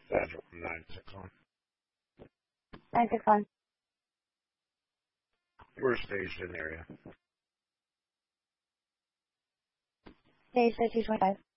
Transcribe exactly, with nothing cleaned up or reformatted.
Federal nine six one. nine six one. We're staged in the area. Stage two twenty-five.